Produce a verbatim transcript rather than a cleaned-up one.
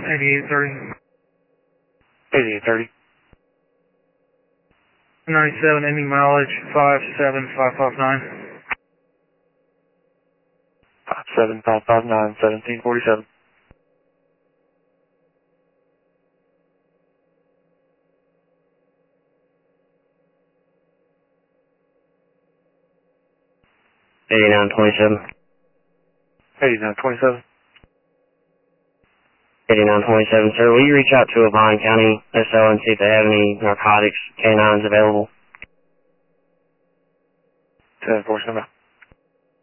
eighty-eight thirty. eighty-eight thirty. ninety-seven, ending mileage five seven five five nine. five seven five five nine, seventeen forty-seven. eighty-nine twenty-seven. eighty-nine twenty-seven. eighty-nine twenty-seven, sir. Will you reach out to Avon County S L and see if they have any narcotics canines available? ten four seven.